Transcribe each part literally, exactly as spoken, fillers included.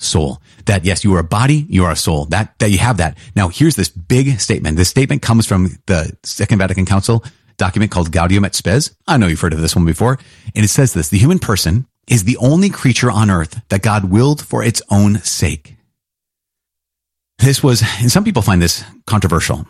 soul. That yes, you are a body, you are a soul. That, that you have that. Now here's this big statement. This statement comes from the Second Vatican Council document called Gaudium et Spes. I know you've heard of this one before. And it says this: the human person is the only creature on earth that God willed for its own sake. This was, and some people find this controversial.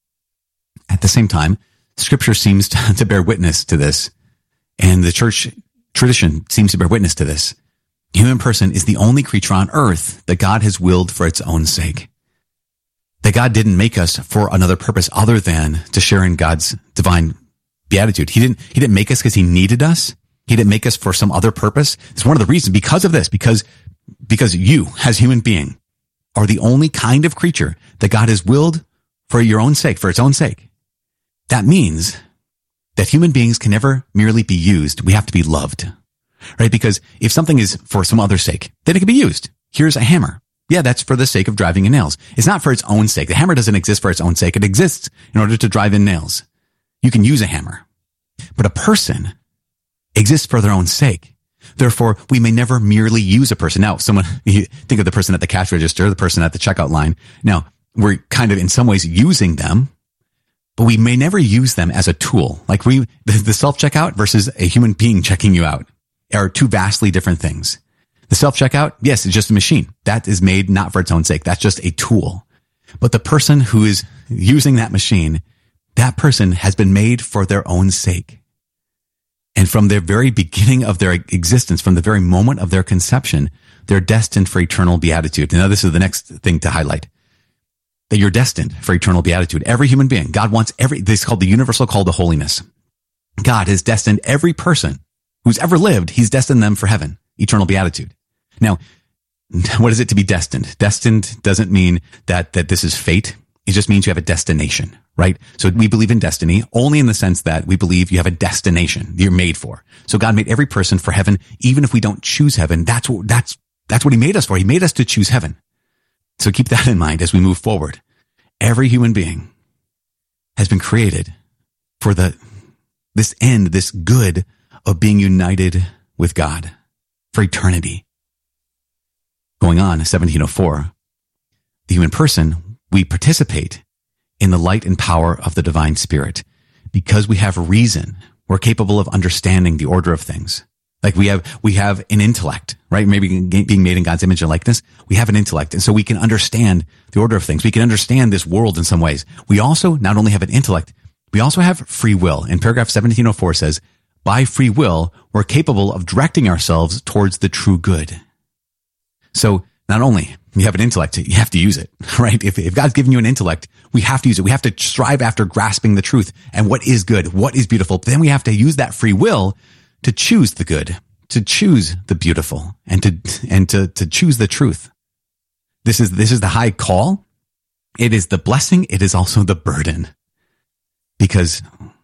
At the same time, Scripture seems to, to bear witness to this, and the church tradition seems to bear witness to this. The human person is the only creature on earth that God has willed for its own sake. That God didn't make us for another purpose other than to share in God's divine beatitude. He didn't, he didn't make us because he needed us. He didn't make us for some other purpose. It's one of the reasons, because of this, because, because you as human being are the only kind of creature that God has willed for your own sake, for its own sake. That means that human beings can never merely be used. We have to be loved, right? Because if something is for some other sake, then it can be used. Here's a hammer. Yeah, that's for the sake of driving in nails. It's not for its own sake. The hammer doesn't exist for its own sake. It exists in order to drive in nails. You can use a hammer, but a person exists for their own sake. Therefore, we may never merely use a person. Now, someone, you think of the person at the cash register, the person at the checkout line. Now, we're kind of in some ways using them, but we may never use them as a tool. Like we, the, the self-checkout versus a human being checking you out are two vastly different things. The self-checkout, yes, it's just a machine. That is made not for its own sake. That's just a tool. But the person who is using that machine, that person has been made for their own sake. And from the very beginning of their existence, from the very moment of their conception, they're destined for eternal beatitude. Now, this is the next thing to highlight. That you're destined for eternal beatitude. Every human being. God wants every, this is called the universal call to holiness. God has destined every person who's ever lived, he's destined them for heaven, eternal beatitude. Now, what is it to be destined? Destined doesn't mean that, that this is fate. It just means you have a destination, right? So we believe in destiny only in the sense that we believe you have a destination you're made for. So God made every person for heaven. Even if we don't choose heaven, that's what, that's, that's what he made us for. He made us to choose heaven. So keep that in mind as we move forward. Every human being has been created for the, this end, this good of being united with God for eternity. Going on, seventeen oh four, the human person, we participate in the light and power of the divine spirit because we have reason. We're capable of understanding the order of things. Like we have, we have an intellect, right? Maybe being made in God's image and likeness. We have an intellect. And so we can understand the order of things. We can understand this world in some ways. We also not only have an intellect, we also have free will. And paragraph seventeen oh four says, by free will, we're capable of directing ourselves towards the true good. So not only you have an intellect, you have to use it, right? If, if God's given you an intellect, we have to use it. We have to strive after grasping the truth and what is good, what is beautiful. But then we have to use that free will to choose the good, to choose the beautiful, and to, and to, to choose the truth. This is, this is the high call. It is the blessing. It is also the burden, because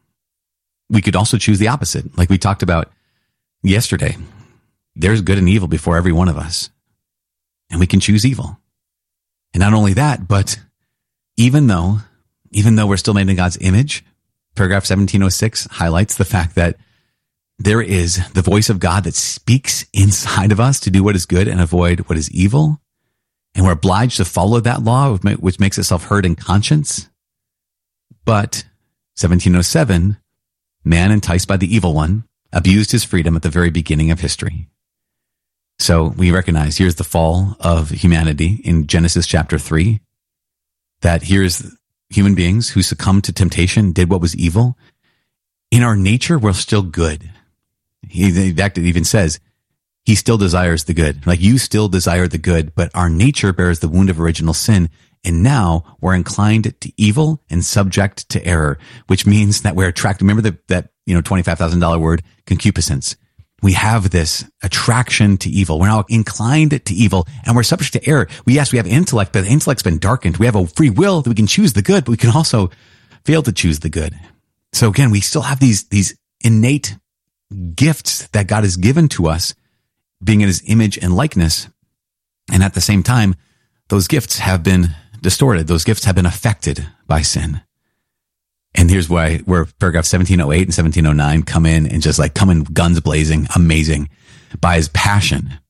we could also choose the opposite. Like we talked about yesterday, there's good and evil before every one of us, and we can choose evil. And not only that, but even though, even though we're still made in God's image, paragraph seventeen oh six highlights the fact that there is the voice of God that speaks inside of us to do what is good and avoid what is evil. And we're obliged to follow that law, which makes itself heard in conscience. But seventeen oh seven, man enticed by the evil one, abused his freedom at the very beginning of history. So we recognize here's the fall of humanity in Genesis chapter three, that here's human beings who succumbed to temptation, did what was evil. In our nature, we're still good. He, in fact, it even says he still desires the good. Like you still desire the good, but our nature bears the wound of original sin. And now we're inclined to evil and subject to error, which means that we're attracted. Remember the, that, you know, twenty-five thousand dollars word, concupiscence. We have this attraction to evil. We're now inclined to evil and we're subject to error. We, yes, we have intellect, but the intellect's been darkened. We have a free will that we can choose the good, but we can also fail to choose the good. So again, we still have these, these innate gifts that God has given to us, being in his image and likeness. And at the same time, those gifts have been distorted. Those gifts have been affected by sin. And here's why, where paragraph seventeen oh eight and seventeen oh nine come in and just like come in guns blazing, amazing. By his passion,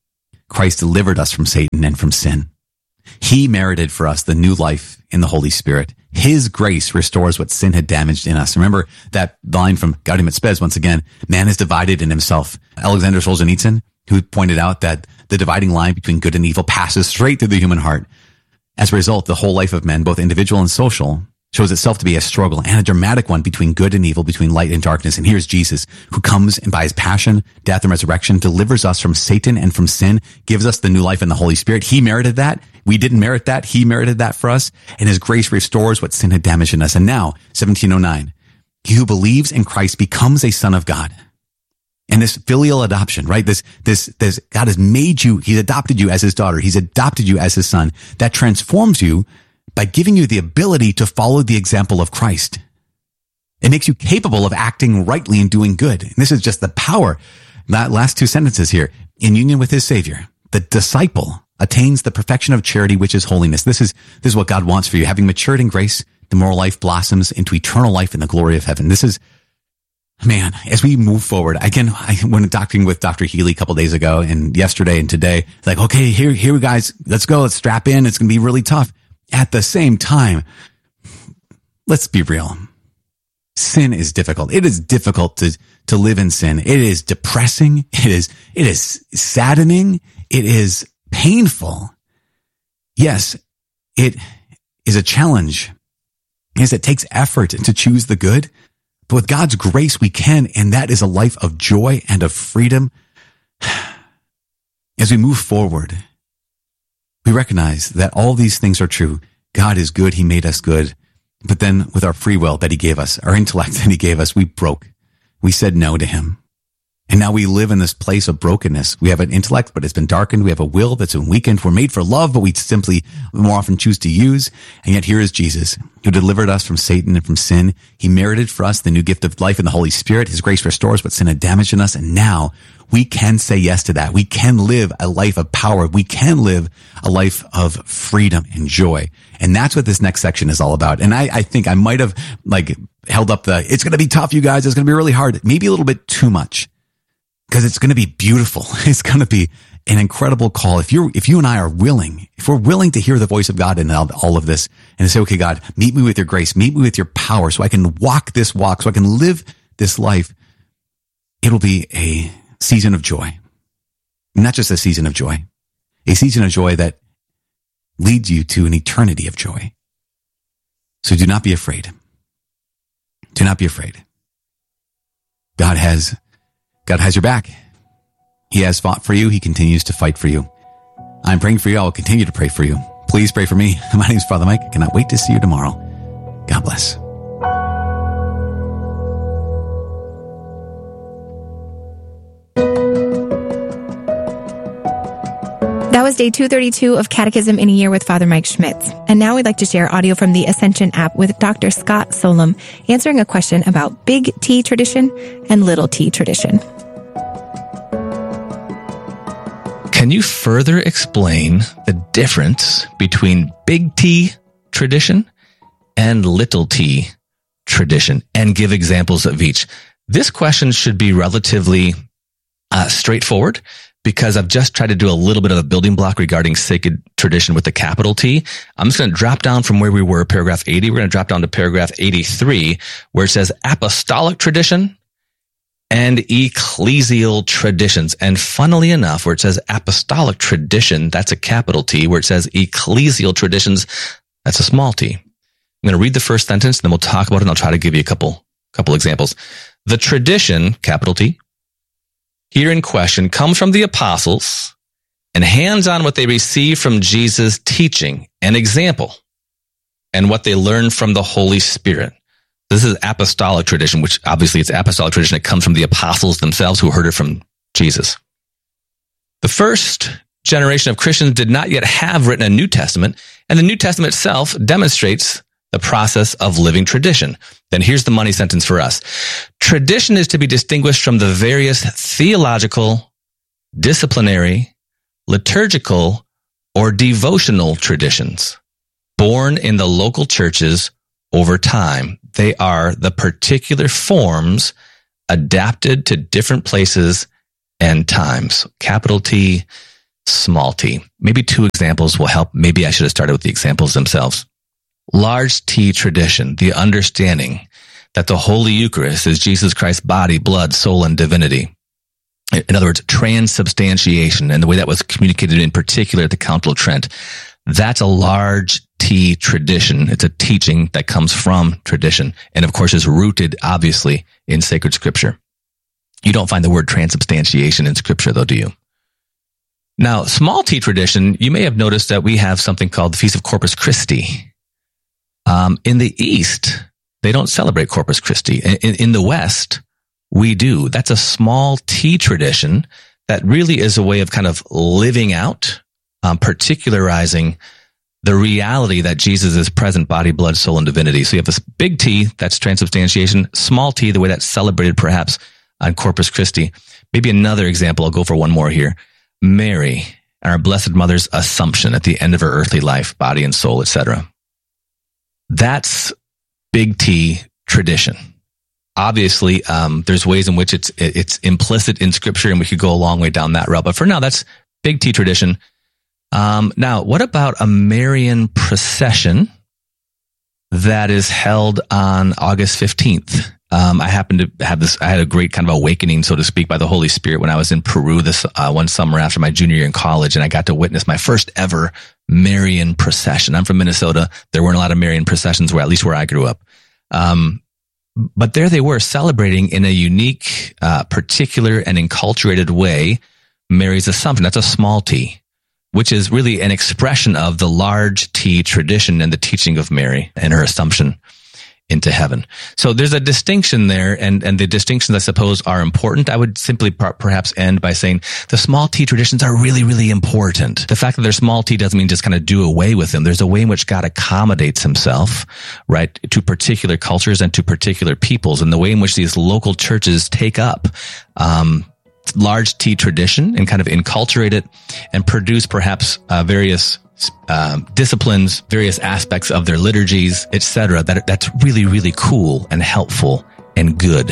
Christ delivered us from Satan and from sin. He merited for us the new life in the Holy Spirit. His grace restores what sin had damaged in us. Remember that line from Gaudium et Spes, once again, man is divided in himself. Alexander Solzhenitsyn, who pointed out that the dividing line between good and evil passes straight through the human heart. As a result, the whole life of men, both individual and social, shows itself to be a struggle and a dramatic one between good and evil, between light and darkness. And here's Jesus, who comes and by his passion, death, and resurrection delivers us from Satan and from sin, gives us the new life in the Holy Spirit. He merited that. We didn't merit that. He merited that for us. And his grace restores what sin had damaged in us. And now, seventeen oh nine, he who believes in Christ becomes a son of God. And this filial adoption, right? This, this, this, God has made you, he's adopted you as his daughter. He's adopted you as his son. That transforms you by giving you the ability to follow the example of Christ. It makes you capable of acting rightly and doing good. And this is just the power. That last two sentences here. In union with his Savior, the disciple attains the perfection of charity, which is holiness. This is, this is what God wants for you. Having matured in grace, the moral life blossoms into eternal life in the glory of heaven. This is, man, as we move forward, again, I went talking with Doctor Healy a couple days ago and yesterday and today. It's like, okay, here, here we guys, let's go. Let's strap in. It's going to be really tough. At the same time, let's be real. Sin is difficult. It is difficult to, to live in sin. It is depressing. It is, it is saddening. It is painful. Yes, it is a challenge. Yes, it takes effort to choose the good, but with God's grace, we can, and that is a life of joy and of freedom. As we move forward, we recognize that all these things are true. God is good. He made us good. But then with our free will that he gave us, our intellect that he gave us, we broke. We said no to him. And now we live in this place of brokenness. We have an intellect, but it's been darkened. We have a will that's been weakened. We're made for love, but we simply more often choose to use. And yet here is Jesus, who delivered us from Satan and from sin. He merited for us the new gift of life in the Holy Spirit. His grace restores what sin had damaged in us. And now we can say yes to that. We can live a life of power. We can live a life of freedom and joy. And that's what this next section is all about. And I, I think I might have like held up the, it's going to be tough, you guys. It's going to be really hard. Maybe a little bit too much. Because it's going to be beautiful. It's going to be an incredible call. If you're, if you and I are willing, if we're willing to hear the voice of God in all of this and to say, okay, God, meet me with your grace, meet me with your power so I can walk this walk, so I can live this life, it'll be a season of joy. Not just a season of joy, a season of joy that leads you to an eternity of joy. So do not be afraid. Do not be afraid. God has God has your back. He has fought for you. He continues to fight for you. I'm praying for you. I will continue to pray for you. Please pray for me. My name is Father Mike. I cannot wait to see you tomorrow. God bless. That was day two thirty-two of Catechism in a Year with Father Mike Schmitz. And now we'd like to share audio from the Ascension app with Doctor Scott Solem, answering a question about big T tradition and little T tradition. Can you further explain the difference between big T tradition and little T tradition and give examples of each? This question should be relatively uh, straightforward, because I've just tried to do a little bit of a building block regarding sacred tradition with the capital T. I'm just going to drop down from where we were, paragraph eighty. We're going to drop down to paragraph eighty-three, where it says apostolic tradition and ecclesial traditions. And funnily enough, where it says apostolic tradition, that's a capital T. Where it says ecclesial traditions, that's a small t. I'm going to read the first sentence, and then we'll talk about it, and I'll try to give you a couple, couple examples. The tradition, capital T, here in question comes from the apostles and hands on what they received from Jesus' teaching and example and what they learned from the Holy Spirit. This is apostolic tradition, which obviously it's apostolic tradition. It comes from the apostles themselves who heard it from Jesus. The first generation of Christians did not yet have written a New Testament, and the New Testament itself demonstrates the process of living tradition. Then here's the money sentence for us. Tradition is to be distinguished from the various theological, disciplinary, liturgical, or devotional traditions born in the local churches over time. They are the particular forms adapted to different places and times. Capital T, small t. Maybe two examples will help. Maybe I should have started with the examples themselves. Large T tradition, the understanding that the Holy Eucharist is Jesus Christ's body, blood, soul, and divinity. In other words, transubstantiation, and the way that was communicated in particular at the Council of Trent. That's a large T tradition. It's a teaching that comes from tradition, and of course is rooted, obviously, in sacred scripture. You don't find the word transubstantiation in scripture, though, do you? Now, small T tradition, you may have noticed that we have something called the Feast of Corpus Christi. Um, in the East, they don't celebrate Corpus Christi. In, in the West, we do. That's a small T tradition that really is a way of kind of living out, um, particularizing the reality that Jesus is present, body, blood, soul, and divinity. So you have this big T, that's transubstantiation, small T, the way that's celebrated perhaps on Corpus Christi. Maybe another example, I'll go for one more here. Mary and our Blessed Mother's Assumption at the end of her earthly life, body and soul, et cetera. That's big T tradition. Obviously, um, there's ways in which it's it's implicit in Scripture, and we could go a long way down that route. But for now, that's big T tradition. Um, now, what about a Marian procession that is held on August fifteenth? Um, I happened to have this, I had a great kind of awakening, so to speak, by the Holy Spirit when I was in Peru this uh, one summer after my junior year in college, and I got to witness my first ever Marian procession. I'm from Minnesota. There weren't a lot of Marian processions, where at least where I grew up. Um, but there they were, celebrating in a unique, uh, particular and enculturated way Mary's Assumption. That's a small T, which is really an expression of the large T tradition and the teaching of Mary and her Assumption into heaven. So there's a distinction there, and, and the distinctions, I suppose, are important. I would simply per- perhaps end by saying the small T traditions are really, really important. The fact that they're small T doesn't mean just kind of do away with them. There's a way in which God accommodates himself, right, to particular cultures and to particular peoples, and the way in which these local churches take up um large T tradition and kind of enculturate it and produce perhaps uh, various Um, disciplines, various aspects of their liturgies, et cetera. That that's really, really cool and helpful and good.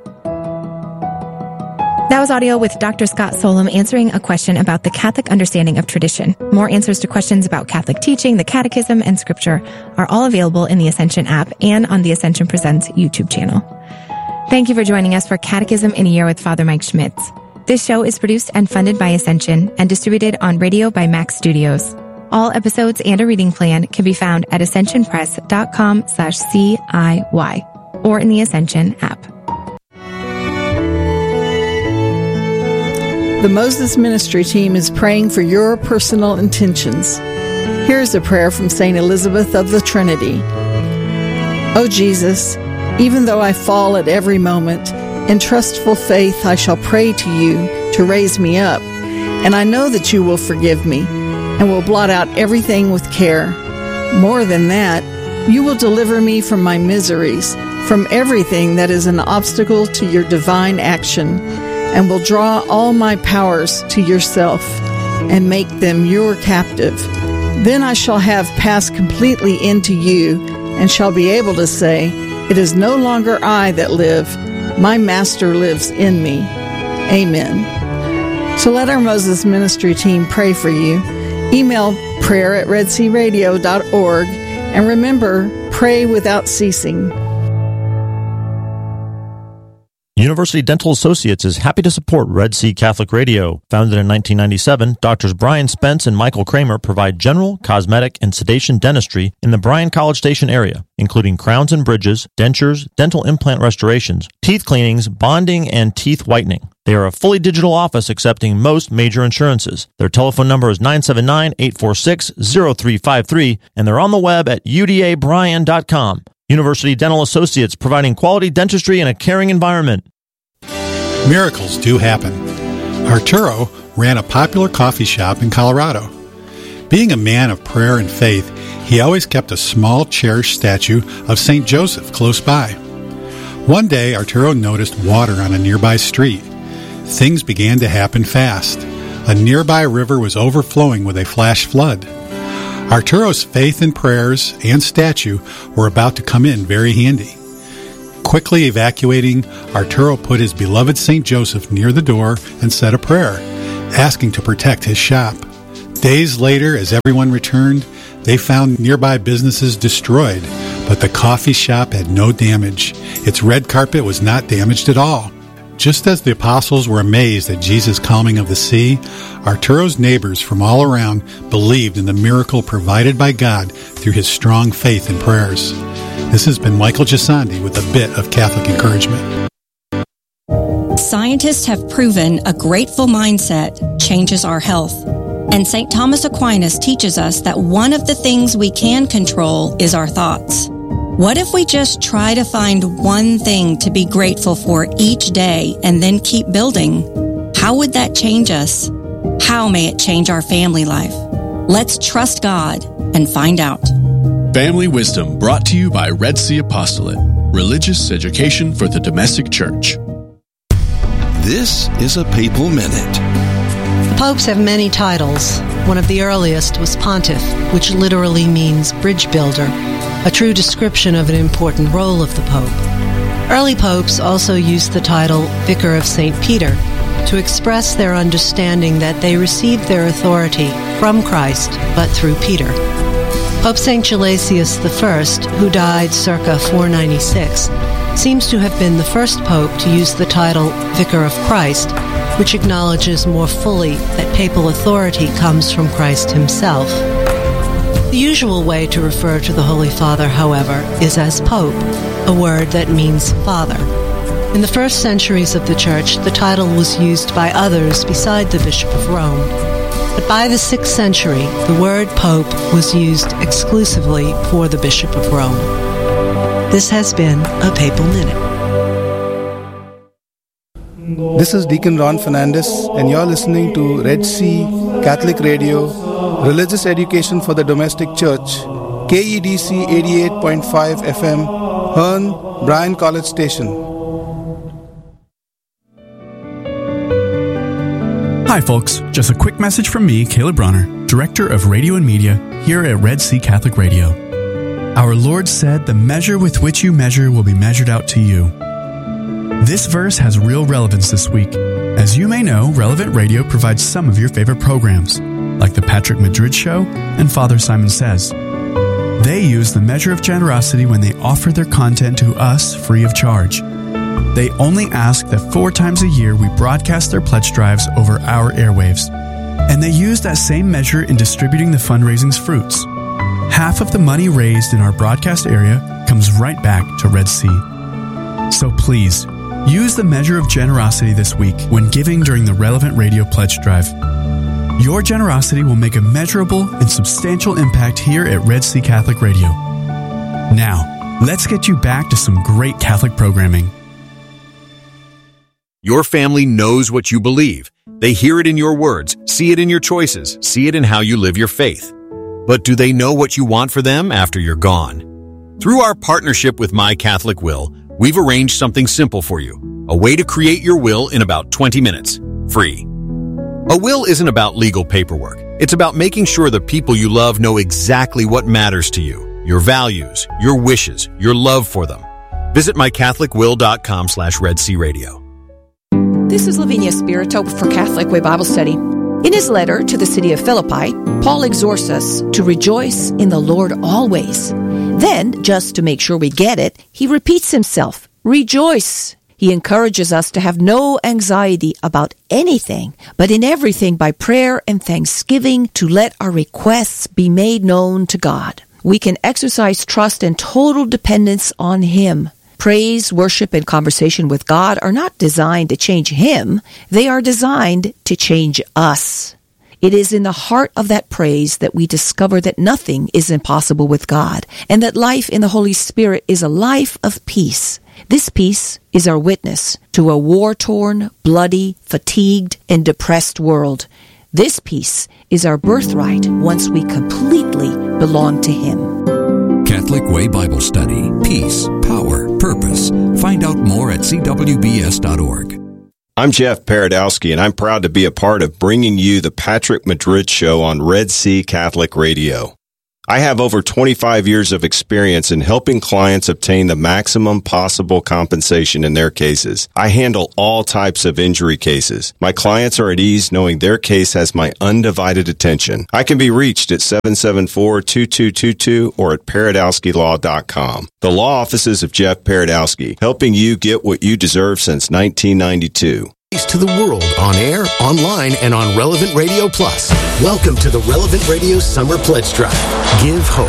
That was audio with Doctor Scott Solem answering a question about the Catholic understanding of tradition. More answers to questions about Catholic teaching, the Catechism, and Scripture are all available in the Ascension app and on the Ascension Presents YouTube channel. Thank you for joining us for Catechism in a Year with Father Mike Schmitz. This show is produced and funded by Ascension and distributed on radio by Max Studios. All episodes and a reading plan can be found at ascensionpress.com slash CIY or in the Ascension app. The Moses Ministry team is praying for your personal intentions. Here's a prayer from Saint Elizabeth of the Trinity. O Jesus, even though I fall at every moment, in trustful faith I shall pray to you to raise me up, and I know that you will forgive me and will blot out everything with care. More than that, you will deliver me from my miseries, from everything that is an obstacle to your divine action, and will draw all my powers to yourself and make them your captive. Then I shall have passed completely into you and shall be able to say, it is no longer I that live, my Master lives in me. Amen. So let our Moses Ministry team pray for you. Email prayer at red sea radio dot org, and remember, pray without ceasing. University Dental Associates is happy to support Red Sea Catholic Radio. Founded in nineteen ninety-seven, Doctors Brian Spence and Michael Kramer provide general, cosmetic, and sedation dentistry in the Bryan College Station area, including crowns and bridges, dentures, dental implant restorations, teeth cleanings, bonding, and teeth whitening. They are a fully digital office accepting most major insurances. Their telephone number is nine seven nine, eight four six, zero three five three, and they're on the web at u d a bryan dot com. University Dental Associates, providing quality dentistry in a caring environment. Miracles do happen. Arturo ran a popular coffee shop in Colorado. Being a man of prayer and faith, he always kept a small cherished statue of Saint Joseph close by. One day, Arturo noticed water on a nearby street. Things began to happen fast. A nearby river was overflowing with a flash flood. Arturo's faith and prayers and statue were about to come in very handy. Quickly evacuating, Arturo put his beloved Saint Joseph near the door and said a prayer, asking to protect his shop. Days later, as everyone returned, they found nearby businesses destroyed, but the coffee shop had no damage. Its red carpet was not damaged at all. Just as the apostles were amazed at Jesus' calming of the sea, Arturo's neighbors from all around believed in the miracle provided by God through his strong faith and prayers. This has been Michael Gisandi with a bit of Catholic encouragement. Scientists have proven a grateful mindset changes our health. And Saint Thomas Aquinas teaches us that one of the things we can control is our thoughts. What if we just try to find one thing to be grateful for each day and then keep building? How would that change us? How may it change our family life? Let's trust God and find out. Family Wisdom brought to you by Red Sea Apostolate, religious education for the domestic church. This is a Papal Minute. Popes have many titles. One of the earliest was Pontiff, which literally means bridge builder, a true description of an important role of the Pope. Early popes also used the title Vicar of Saint Peter to express their understanding that they received their authority from Christ, but through Peter. Pope Saint Gelasius the First, who died circa four ninety-six, seems to have been the first pope to use the title Vicar of Christ, which acknowledges more fully that papal authority comes from Christ himself. The usual way to refer to the Holy Father, however, is as Pope, a word that means Father. In the first centuries of the Church, the title was used by others beside the Bishop of Rome. But by the sixth century, the word Pope was used exclusively for the Bishop of Rome. This has been a Papal Minute. This is Deacon Ron Fernandez, and you're listening to Red Sea Catholic Radio, religious education for the domestic church, K E D C eighty-eight point five F M, Hearn, Bryan College Station. Hi folks, just a quick message from me, Caleb Bronner, Director of Radio and Media here at Red Sea Catholic Radio. Our Lord said, "The measure with which you measure will be measured out to you." This verse has real relevance this week. As you may know, Relevant Radio provides some of your favorite programs, like The Patrick Madrid Show and Father Simon Says. They use the measure of generosity when they offer their content to us free of charge. They only ask that four times a year we broadcast their pledge drives over our airwaves. And they use that same measure in distributing the fundraising's fruits. Half of the money raised in our broadcast area comes right back to Red Sea. So please, use the measure of generosity this week when giving during the Relevant Radio Pledge Drive. Your generosity will make a measurable and substantial impact here at Red Sea Catholic Radio. Now, let's get you back to some great Catholic programming. Your family knows what you believe. They hear it in your words, see it in your choices, see it in how you live your faith. But do they know what you want for them after you're gone? Through our partnership with My Catholic Will, we've arranged something simple for you, a way to create your will in about twenty minutes, free. A will isn't about legal paperwork. It's about making sure the people you love know exactly what matters to you, your values, your wishes, your love for them. Visit my catholic will dot com slash Red Sea Radio. This is Lavinia Spirito for Catholic Way Bible Study. In his letter to the city of Philippi, Paul exhorts us to rejoice in the Lord always. Then, just to make sure we get it, he repeats himself, rejoice. He encourages us to have no anxiety about anything, but in everything by prayer and thanksgiving to let our requests be made known to God. We can exercise trust and total dependence on Him. Praise, worship, and conversation with God are not designed to change Him. They are designed to change us. It is in the heart of that praise that we discover that nothing is impossible with God, and that life in the Holy Spirit is a life of peace. This peace is our witness to a war-torn, bloody, fatigued, and depressed world. This peace is our birthright once we completely belong to Him. Catholic Way Bible Study. Peace, power, purpose. Find out more at c w b s dot org. I'm Jeff Paradowski, and I'm proud to be a part of bringing you the Patrick Madrid Show on Red Sea Catholic Radio. I have over twenty-five years of experience in helping clients obtain the maximum possible compensation in their cases. I handle all types of injury cases. My clients are at ease knowing their case has my undivided attention. I can be reached at seven seven four, two two two two or at paradowski law dot com. The law offices of Jeff Paradowski, helping you get what you deserve since nineteen ninety-two. To the world on air, online, and on Relevant Radio Plus. Welcome to the Relevant Radio Summer Pledge Drive. Give hope.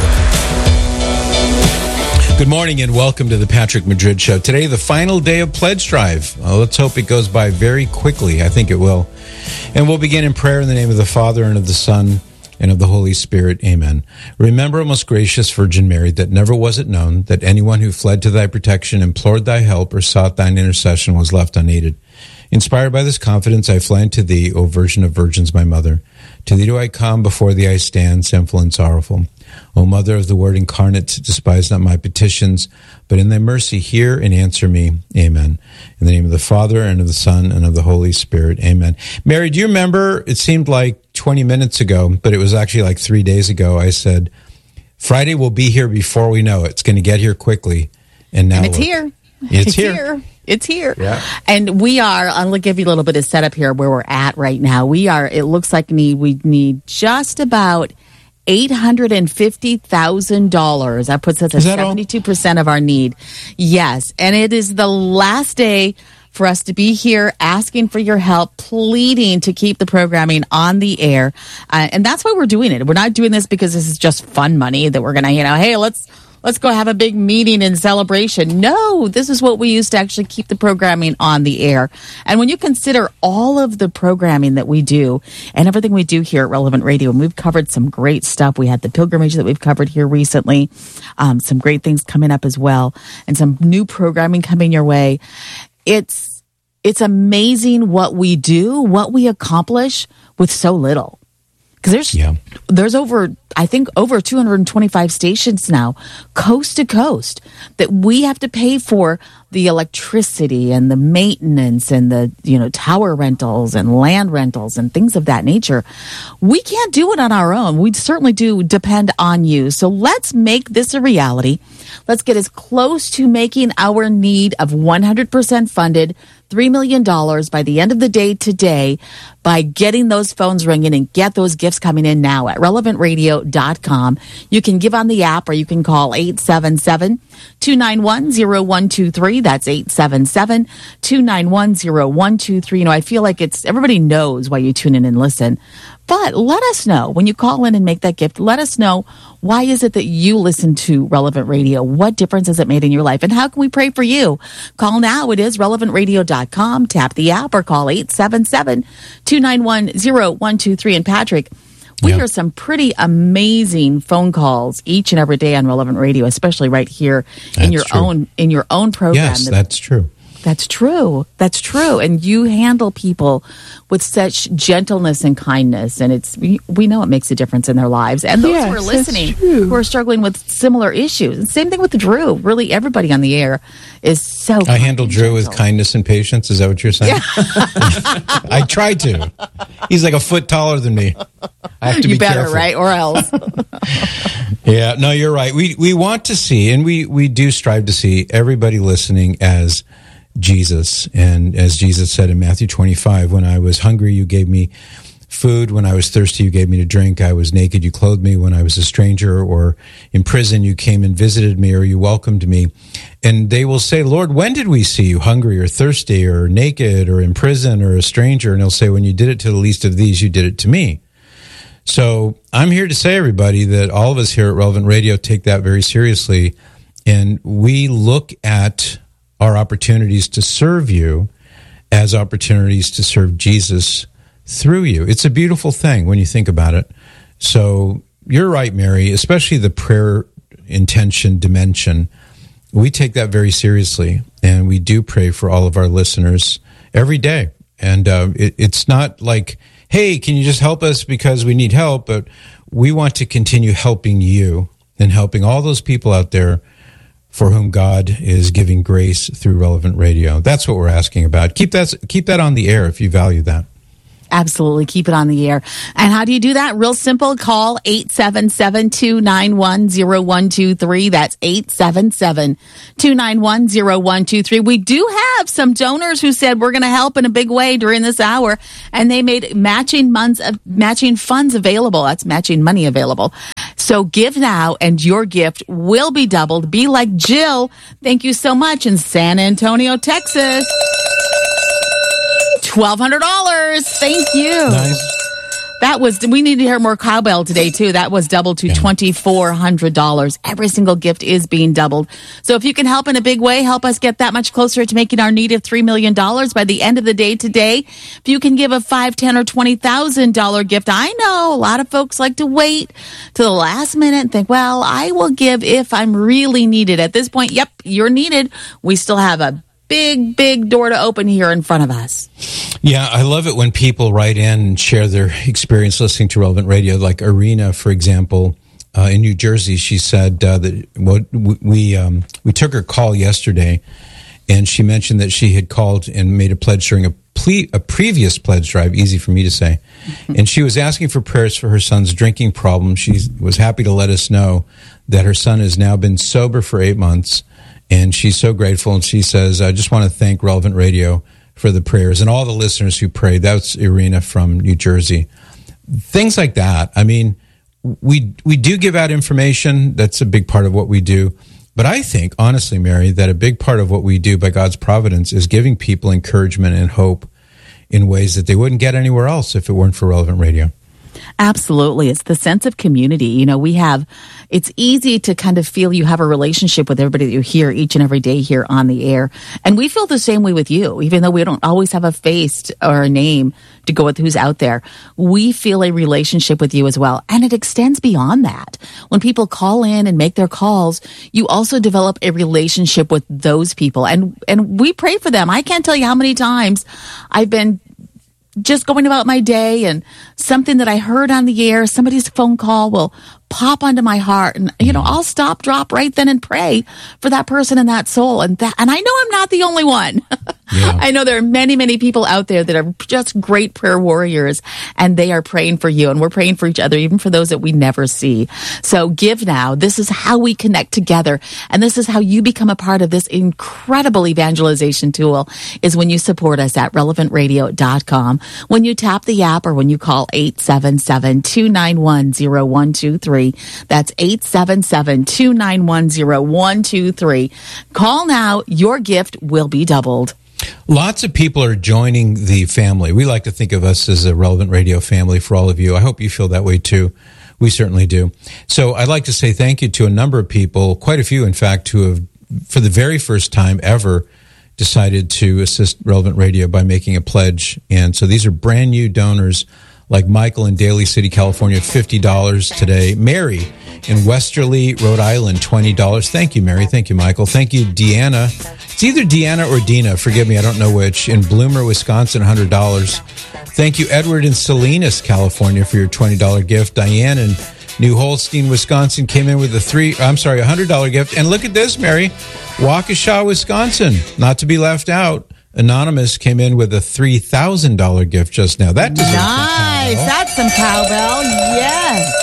Good morning and welcome to the Patrick Madrid Show. Today, the final day of Pledge Drive. Well, let's hope it goes by very quickly. I think it will. And we'll begin in prayer in the name of the Father and of the Son and of the Holy Spirit. Amen. Remember, O most gracious Virgin Mary, that never was it known that anyone who fled to thy protection, implored thy help, or sought thine intercession was left unaided. Inspired by this confidence, I fly unto thee, O Virgin of Virgins, my mother. To thee do I come, before thee I stand, sinful and sorrowful. O Mother of the Word incarnate, despise not my petitions, but in thy mercy hear and answer me. Amen. In the name of the Father, and of the Son, and of the Holy Spirit. Amen. Mary, do you remember, it seemed like twenty minutes ago, but it was actually like three days ago, I said, Friday will be here before we know it. It's going to get here quickly. And now and it's look. here. It's, it's here. here. It's here. Yeah. And we are, I'm going to give you a little bit of setup here where we're at right now. We are, it looks like need, we need just about eight hundred fifty thousand dollars. That puts us at seventy-two percent of our need. Yes. And it is the last day for us to be here asking for your help, pleading to keep the programming on the air. Uh, and that's why we're doing it. We're not doing this because this is just fun money that we're going to, you know, hey, let's, Let's go have a big meeting and celebration. No, this is what we use to actually keep the programming on the air. And when you consider all of the programming that we do and everything we do here at Relevant Radio, and we've covered some great stuff. We had the pilgrimage that we've covered here recently, um, some great things coming up as well, and some new programming coming your way. It's, it's amazing what we do, what we accomplish with so little. Because there's yeah. there's over, I think, over two hundred twenty-five stations now, coast to coast, that we have to pay for the electricity and the maintenance and the, you know, tower rentals and land rentals and things of that nature. We can't do it on our own. We certainly do depend on you. So let's make this a reality. Let's get as close to making our need of one hundred percent funded, three million dollars by the end of the day today, by getting those phones ringing and get those gifts coming in now at relevant radio dot com. You can give on the app, or you can call eight seven seven, two nine one, zero one two three. That's eight seven seven, two nine one, zero one two three. You know, I feel like it's everybody knows why you tune in and listen. But let us know when you call in and make that gift. Let us know, why is it that you listen to Relevant Radio? What difference has it made in your life? And how can we pray for you? Call now. It is relevant radio dot com. Tap the app or call eight seven seven, two nine one, zero one two three. And Patrick, we yeah. hear some pretty amazing phone calls each and every day on Relevant Radio, especially right here that's in your true. own in your own program. Yes, that's true. That's true. That's true. And you handle people with such gentleness and kindness. And it's we, we know it makes a difference in their lives. And those yes, who are listening, who are struggling with similar issues. And same thing with Drew. Really, everybody on the air is so I handle Drew gentle. with kindness and patience. Is that what you're saying? Yeah. I try to. He's like a foot taller than me. I have to you be better, careful. right? Or else. Yeah, no, you're right. We, we want to see, and we, we do strive to see everybody listening as Jesus. And as Jesus said in Matthew twenty-five, when I was hungry, you gave me food. When I was thirsty, you gave me to drink. I was naked, you clothed me. When I was a stranger or in prison, you came and visited me, or you welcomed me. And they will say, Lord, when did we see you hungry or thirsty or naked or in prison or a stranger? And he'll say, when you did it to the least of these, you did it to me. So I'm here to say, everybody, that all of us here at Relevant Radio take that very seriously. And we look at our opportunities to serve you as opportunities to serve Jesus through you. It's a beautiful thing when you think about it. So you're right, Mary, especially the prayer intention dimension. We take that very seriously, and we do pray for all of our listeners every day. And uh, it, it's not like, hey, can you just help us because we need help? But we want to continue helping you and helping all those people out there for whom God is giving grace through Relevant Radio. That's what we're asking about. Keep that keep that on the air if you value that. Absolutely. Keep it on the air. And how do you do that? Real simple. Call eight seven seven, two nine one, zero one two three. That's eight seven seven, two nine one, zero one two three. We do have some donors who said we're going to help in a big way during this hour, and they made matching funds, uh, matching funds available. That's matching money available. So give now, and your gift will be doubled. Be like Jill. Thank you so much in San Antonio, Texas. twelve hundred dollars. Thank you. Nice. That was, we need to hear more cowbell today, too. That was doubled to twenty-four hundred dollars. Every single gift is being doubled. So if you can help in a big way, help us get that much closer to making our need of three million dollars by the end of the day today. If you can give a five, ten, or twenty thousand dollars gift, I know a lot of folks like to wait to the last minute and think, well, I will give if I'm really needed. At this point, yep, you're needed. We still have a big, big door to open here in front of us. Yeah, I love it when people write in and share their experience listening to Relevant Radio. Like Irina, for example, uh, in New Jersey, she said uh, that what we um, we took her call yesterday, and she mentioned that she had called and made a pledge during a ple- a previous pledge drive. Easy for me to say, and she was asking for prayers for her son's drinking problem. She was happy to let us know that her son has now been sober for eight months. And she's so grateful. And she says, I just want to thank Relevant Radio for the prayers and all the listeners who prayed. That's Irina from New Jersey. Things like that. I mean, we we do give out information. That's a big part of what we do. But I think, honestly, Mary, that a big part of what we do by God's providence is giving people encouragement and hope in ways that they wouldn't get anywhere else if it weren't for Relevant Radio. Absolutely. It's the sense of community. You know, we have, it's easy to kind of feel you have a relationship with everybody that you hear each and every day here on the air. And we feel the same way with you, even though we don't always have a face or a name to go with who's out there. We feel a relationship with you as well. And it extends beyond that. When people call in and make their calls, you also develop a relationship with those people. And, and we pray for them. I can't tell you how many times I've been just going about my day and something that I heard on the air, somebody's phone call will pop onto my heart, and you know, I'll stop, drop right then and pray for that person and that soul. And that, and I know I'm not the only one. Yeah. I know there are many, many people out there that are just great prayer warriors, and they are praying for you, and we're praying for each other, even for those that we never see. So give now. This is how we connect together, and this is how you become a part of this incredible evangelization tool, is when you support us at relevant radio dot com. When you tap the app or when you call eight seven seven, two nine one, zero one two three. That's eight seven seven, two nine one, zero one two three. Call now. Your gift will be doubled. Lots of people are joining the family. We like to think of us as a Relevant Radio family for all of you. I hope you feel that way too. We certainly do. So I'd like to say thank you to a number of people, quite a few, in fact, who have, for the very first time ever, decided to assist Relevant Radio by making a pledge. And so these are brand new donors, like Michael in Daly City, California, fifty dollars today. Mary in Westerly, Rhode Island, twenty dollars. Thank you, Mary. Thank you, Michael. Thank you, Deanna. It's either Deanna or Dina. Forgive me, I don't know which. In Bloomer, Wisconsin, one hundred dollars. Thank you, Edward in Salinas, California, for your twenty dollars gift. Diane in New Holstein, Wisconsin, came in with a three, I'm sorry, a one hundred dollars gift. And look at this, Mary. Waukesha, Wisconsin, not to be left out. Anonymous came in with a three thousand dollars gift just now. That deserves nice. Some That's some cowbell. Yes.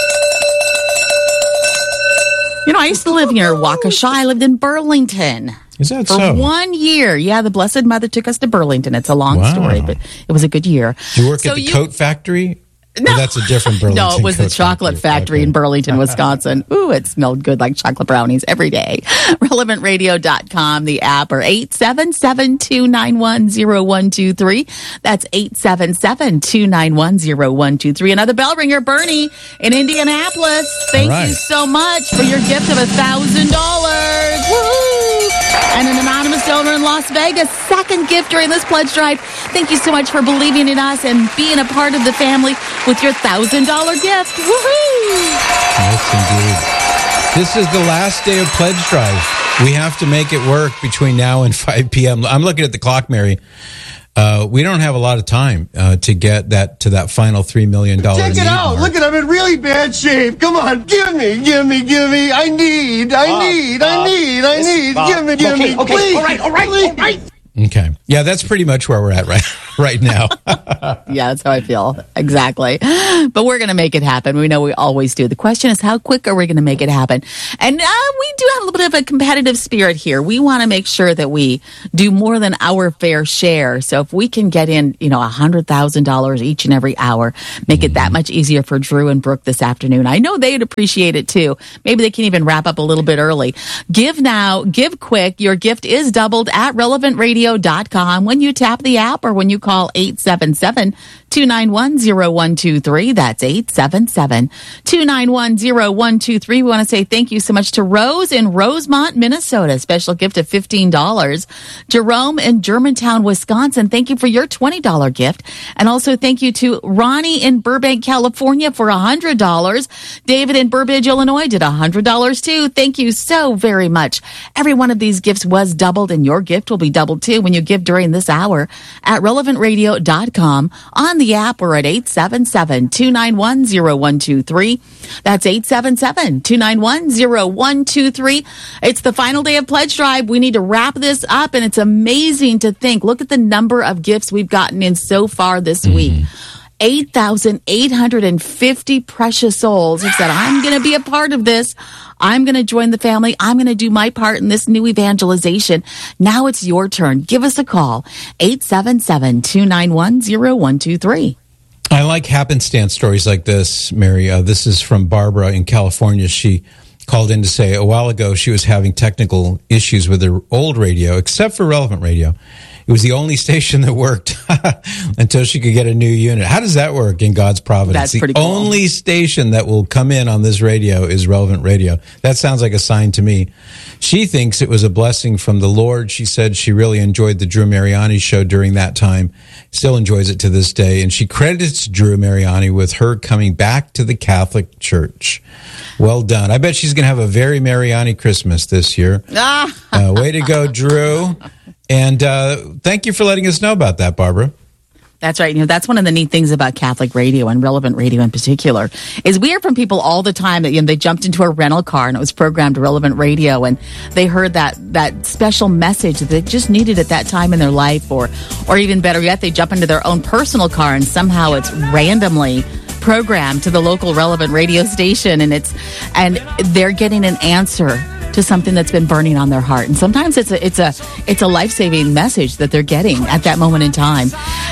You know, I used to live near Waukesha. I lived in Burlington. Is that for so? For one year. Yeah, the Blessed Mother took us to Burlington. It's a long Wow. story, but it was a good year. Do you work So at the you- coat factory? No. Or that's a different Burlington. No, it was the Coat chocolate factory, in Burlington, Wisconsin. Ooh, it smelled good like chocolate brownies every day. relevant radio dot com, the app, or eight seven seven, two nine one, zero one two three. That's eight seven seven, two nine one, zero one two three. Another bell ringer, Bernie in Indianapolis. Thank All right. you so much for your gift of one thousand dollars. Woo! And an anonymous donor in Las Vegas, second gift during this pledge drive. Thank you so much for believing in us and being a part of the family with your one thousand dollars gift. Woohoo! Yes, indeed. This is the last day of pledge drive. We have to make it work between now and five p.m. I'm looking at the clock, Mary. Uh, we don't have a lot of time uh, to get that to that final three million dollars. Check it out. Look at I'm in really bad shape. Come on. Give me, give me, give me. I need, I Bob, need, Bob, I need, I this- need. Bob, Give me, give okay, me. okay, Please, all right, all right, please. all right. Okay. Yeah, that's pretty much where we're at right right now. Yeah, that's how I feel. Exactly. But we're going to make it happen. We know we always do. The question is, how quick are we going to make it happen? And uh, we do have a little bit of a competitive spirit here. We want to make sure that we do more than our fair share. So if we can get in, you know, one hundred thousand dollars each and every hour, make it that much easier for Drew and Brooke this afternoon. I know they'd appreciate it too. Maybe they can even wrap up a little bit early. Give now, give quick. Your gift is doubled at relevant radio dot com when you tap the app or when you call eight seven seven, two nine one, zero one two three. That's eight seven seven, two nine one, zero one two three. We want to say thank you so much to Rose in Rosemont, Minnesota. Special gift of fifteen dollars. Jerome in Germantown, Wisconsin. Thank you for your twenty dollars gift. And also thank you to Ronnie in Burbank, California for one hundred dollars. David in Burbage, Illinois did one hundred dollars too. Thank you so very much. Every one of these gifts was doubled, and your gift will be doubled too when you give during this hour at relevant radio dot com, on the app, or at eight seven seven, two nine one, zero one two three. That's eight seven seven, two nine one, zero one two three. It's the final day of Pledge Drive. We need to wrap this up, and it's amazing to think. Look at the number of gifts we've gotten in so far this mm-hmm. week. eight thousand eight hundred fifty precious souls who said, I'm going to be a part of this. I'm going to join the family. I'm going to do my part in this new evangelization. Now it's your turn. Give us a call. eight seven seven, two nine one, zero one two three. I like happenstance stories like this, Mary. Uh, this is from Barbara in California. She called in to say a while ago she was having technical issues with her old radio, except for Relevant Radio. It was the only station that worked until she could get a new unit. How does that work in God's providence? That's the pretty cool. only station that will come in on this radio is Relevant Radio. That sounds like a sign to me. She thinks it was a blessing from the Lord. She said she really enjoyed the Drew Mariani show during that time, still enjoys it to this day. And she credits Drew Mariani with her coming back to the Catholic Church. Well done. I bet she's going to have a very Mariani Christmas this year. uh, way to go, Drew. And uh, thank you for letting us know about that, Barbara. That's right. You know, that's one of the neat things about Catholic radio and Relevant Radio in particular is we hear from people all the time that, you know, they jumped into a rental car and it was programmed to Relevant Radio and they heard that that special message that they just needed at that time in their life, or or even better yet, they jump into their own personal car and somehow it's randomly programmed to the local Relevant Radio station, and it's and they're getting an answer to something that's been burning on their heart. And sometimes it's a it's a it's a life-saving message that they're getting at that moment in time.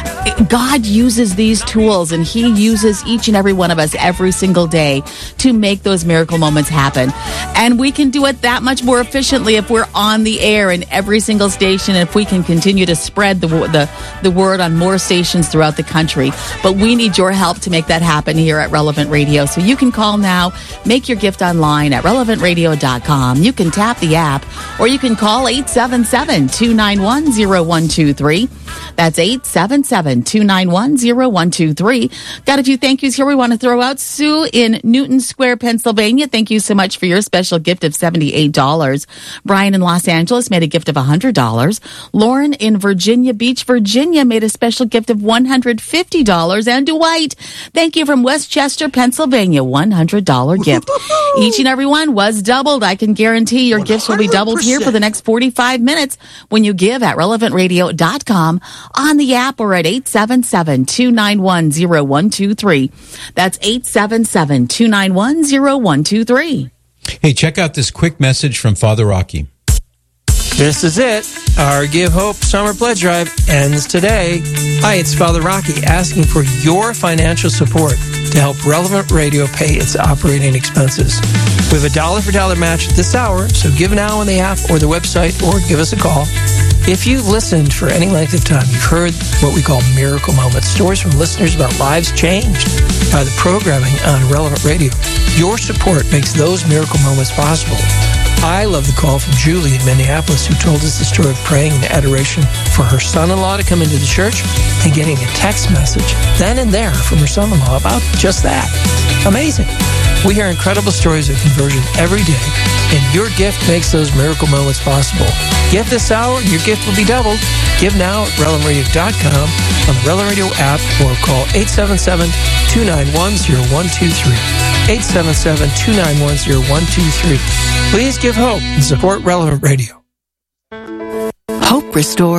God uses these tools, and he uses each and every one of us every single day to make those miracle moments happen. And we can do it that much more efficiently if we're on the air in every single station, if we can continue to spread the the, the word on more stations throughout the country. But we need your help to make that happen here at Relevant Radio. So you can call now, make your gift online at relevant radio dot com. You can tap the app, or you can call eight seven seven, two nine one, zero one two three. That's eight seven seven, two nine one, zero one two three. Got a few thank yous here we want to throw out. Sue in Newton Square, Pennsylvania. Thank you so much for your special gift of seventy-eight dollars. Brian in Los Angeles made a gift of one hundred dollars. Lauren in Virginia Beach, Virginia made a special gift of one hundred fifty dollars. And Dwight, thank you from Westchester, Pennsylvania, one hundred dollars gift. Each and every one was doubled. I can guarantee your gifts will be doubled here for the next forty-five minutes when you give at relevant radio dot com, on the app, or at eight seven seven, two nine one, zero one two three. That's eight seven seven, two nine one, zero one two three. Hey, check out this quick message from Father Rocky. This is it. Our Give Hope Summer Pledge Drive ends today. Hi, it's Father Rocky asking for your financial support to help Relevant Radio pay its operating expenses. We have a dollar for dollar match this hour, so give now on the app or the website, or give us a call. If you've listened for any length of time, you've heard what we call miracle moments, stories from listeners about lives changed by the programming on Relevant Radio. Your support makes those miracle moments possible. I love the call from Julie in Minneapolis, who told us the story of praying in adoration for her son-in-law to come into the church and getting a text message then and there from her son-in-law about just that. Amazing. We hear incredible stories of conversion every day, and your gift makes those miracle moments possible. Give this hour, and your gift will be doubled. Give now at relevant radio dot com, on the Relevant Radio app, or call eight seven seven, two nine one, zero one two three. eight seven seven, two nine one, zero one two three. Please give hope and support Relevant Radio. Hope restored.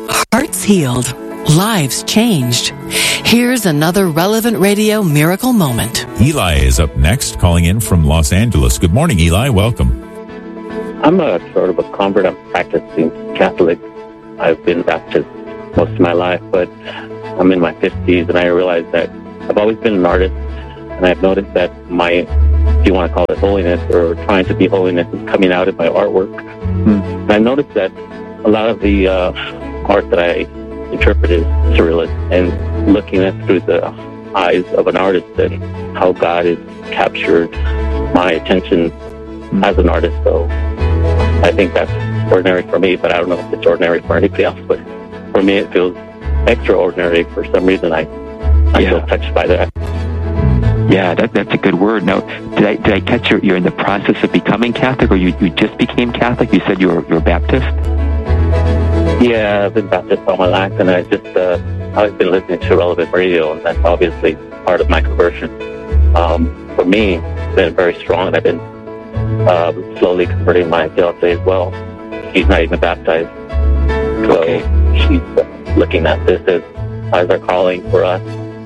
Hearts healed. Lives changed. Here's another Relevant Radio miracle moment. Eli is up next, calling in from Los Angeles. Good morning, Eli. Welcome. I'm a sort of a convert. I'm practicing Catholic. I've been Baptist most of my life, but I'm in my fifties, and I realize that I've always been an artist, and I've noticed that my, if you want to call it holiness or trying to be holiness, is coming out in my artwork. Mm. And I noticed that a lot of the uh, art that I interpret is surrealist, and looking at through the eyes of an artist and how God has captured my attention as an artist. So I think that's ordinary for me, but I don't know if it's ordinary for anybody else. But for me, it feels extraordinary. For some reason, I, I yeah. feel touched by that. Yeah, that, that's a good word. Now, did I did I catch you? You're in the process of becoming Catholic, or you, you just became Catholic? You said you were you were Baptist. Yeah, I've been Baptist all my life, and I just uh, I've been listening to Relevant Radio, and that's obviously part of my conversion. Um, for me, it's been very strong, and I've been uh, slowly converting my fiance as well. She's not even baptized, so okay. she's uh, looking at this as as our calling for us,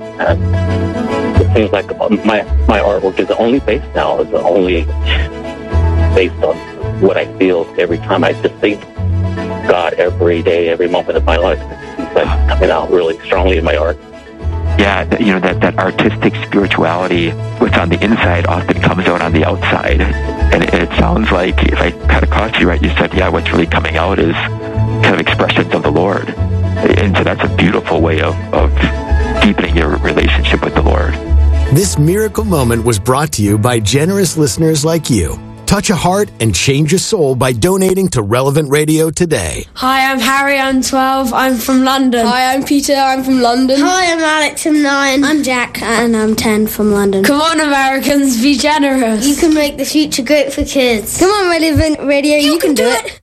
and it seems like my my artwork is only based now is only based on what I feel every time I just think God every day, every moment of my life. It seems like coming out really strongly in my art. Yeah, you know, that, that artistic spirituality, what's on the inside often comes out on the outside. And it, it sounds like, if I kind of caught you right, you said, yeah, what's really coming out is kind of expressions of the Lord. And so that's a beautiful way of, of deepening your relationship with the Lord. This miracle moment was brought to you by generous listeners like you. Touch a heart and change a soul by donating to Relevant Radio today. Hi, I'm Harry, I'm twelve, I'm from London. Hi, I'm Peter, I'm from London. Hi, I'm Alex, I'm nine. I'm Jack, and I'm ten from London. Come on, Americans, be generous. You can make the future great for kids. Come on, Relevant Radio, you, you can, can do it. it.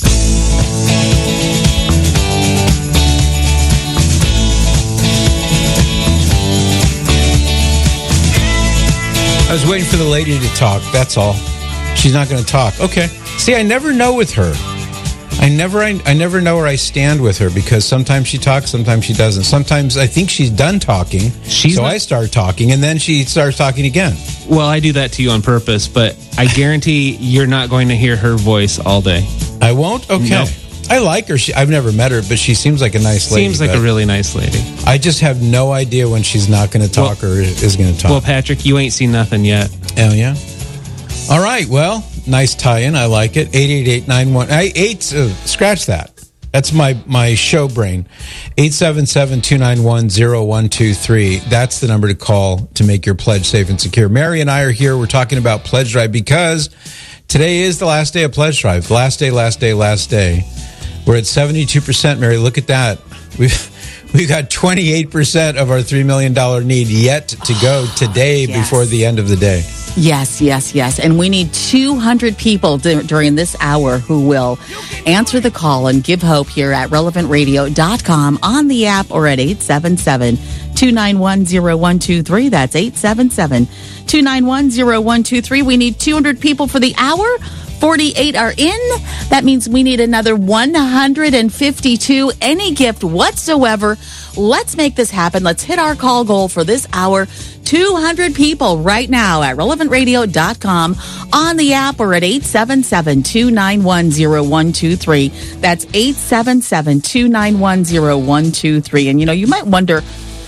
I was waiting for the lady to talk, that's all. She's not going to talk. Okay. See, I never know with her. I never I, I never know where I stand with her, because sometimes she talks, sometimes she doesn't. Sometimes I think she's done talking, she's so not- I start talking, and then she starts talking again. Well, I do that to you on purpose, but I guarantee you're not going to hear her voice all day. I won't? Okay. No. I like her. She, I've never met her, but she seems like a nice lady. Seems like a really nice lady. I just have no idea when she's not going to talk well, or is going to talk. Well, Patrick, you ain't seen nothing yet. Oh, yeah? All right, well, nice tie-in. I like it. eight eight eight nine one I eight uh, scratch that. That's my my show brain. eight seven seven, two nine one, zero one two three. That's the number to call to make your pledge safe and secure. Mary and I are here. We're talking about Pledge Drive because today is the last day of Pledge Drive. Last day, last day, last day. We're at seventy-two percent, Mary. Look at that. We've We've got twenty-eight percent of our three million dollars need yet to go today yes. before the end of the day. Yes, yes, yes. And we need two hundred people d- during this hour who will answer the call and give hope here at relevant radio dot com, on the app, or at eight seven seven, two nine one, zero one two three. That's eight seven seven, two nine one, zero one two three. We need two hundred people for the hour. forty-eight are in. That means we need another one hundred fifty-two. Any gift whatsoever. Let's make this happen. Let's hit our call goal for this hour. two hundred people right now at relevant radio dot com, on the app, or at eight seven seven, two nine one, zero one two three. That's eight seven seven, two nine one, zero one two three. And, you know, you might wonder,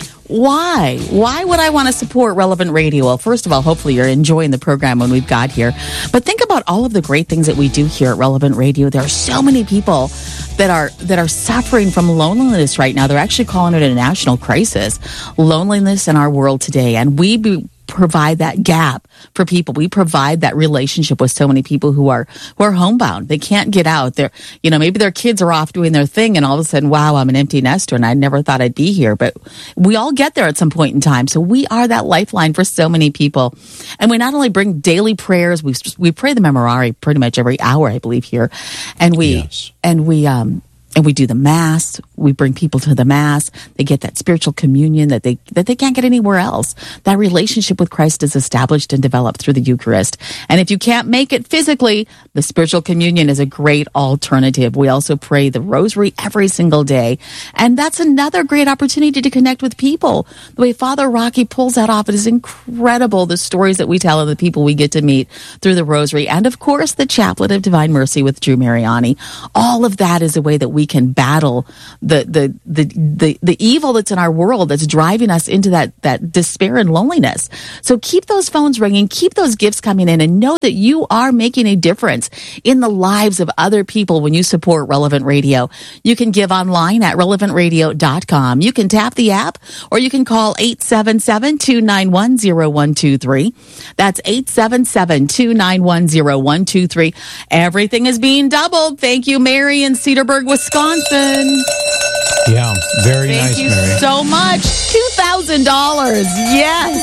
why? Why would I want to support Relevant Radio? Well, first of all, hopefully you're enjoying the program when we've got here. But think about all of the great things that we do here at Relevant Radio. There are so many people that are that are suffering from loneliness right now. They're actually calling it a national crisis. Loneliness in our world today. And we be, provide that gap for people. We provide that relationship with so many people who are who are homebound. They can't get out. They're, you know, maybe their kids are off doing their thing, and all of a sudden, wow, I'm an empty nester, and I never thought I'd be here. But we all get there at some point in time. So we are that lifeline for so many people. And we not only bring daily prayers, we we pray the Memorare pretty much every hour, I believe, here, and we yes. and we um. and we do the Mass. We bring people to the Mass. They get that spiritual communion that they that they can't get anywhere else. That relationship with Christ is established and developed through the Eucharist. And if you can't make it physically, the spiritual communion is a great alternative. We also pray the Rosary every single day. And that's another great opportunity to connect with people. The way Father Rocky pulls that off, it is incredible, the stories that we tell of the people we get to meet through the Rosary. And of course, the Chaplet of Divine Mercy with Drew Mariani. All of that is a way that we can battle the the the the, the evil that's in our world that's driving us into that, that despair and loneliness. So keep those phones ringing, keep those gifts coming in, and know that you are making a difference in the lives of other people when you support Relevant Radio. You can give online at relevant radio dot com. You can tap the app, or you can call eight seven seven, two nine one, zero one two three. That's eight seven seven, two nine one, zero one two three. Everything is being doubled. Thank you, Mary in Cedarburg, Wisconsin. Yeah, very Thank nice, you Mary. so much. two thousand dollars. Yes.